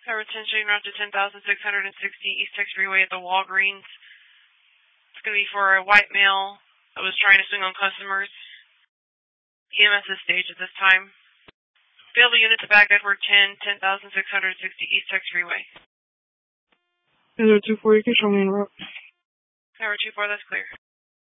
Tower 10 showing route to 10,660 East Texas Freeway at the Walgreens. It's going to be for a white male that was trying to swing on customers. EMS is staged at this time. Fail the unit to back Edward 10, 10,660 East Texas Freeway. Edward 240, can show me en route. Tower 24, that's clear.